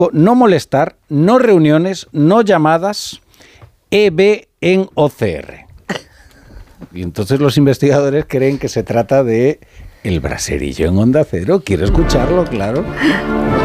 no molestar, no reuniones, no llamadas, EB en OCR. Y entonces los investigadores creen que se trata de el braserillo en Onda Cero. Quiero escucharlo, claro.